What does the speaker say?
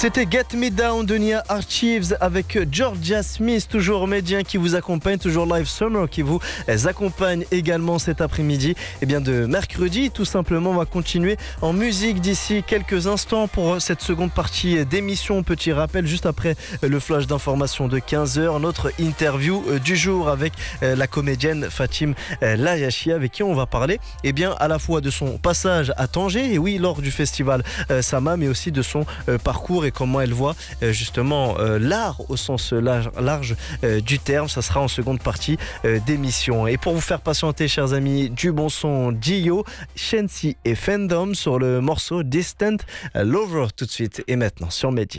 C'était Get Me Down de Nia Archives avec Georgia Smith, toujours médien qui vous accompagne, toujours Live Summer qui vous accompagne également cet après-midi. Et bien de mercredi, tout simplement, on va continuer en musique d'ici quelques instants pour cette seconde partie d'émission. Petit rappel, juste après le flash d'information de 15h, notre interview du jour avec la comédienne Fatim Layachi, avec qui on va parler bien à la fois de son passage à Tanger, et oui, lors du festival Sama, mais aussi de son parcours et comment elle voit justement l'art au sens large du terme. Ça sera en seconde partie d'émission. Et pour vous faire patienter, chers amis, du bon son, Gio, Shensi et Fandom sur le morceau Distant Lover tout de suite et maintenant sur Média.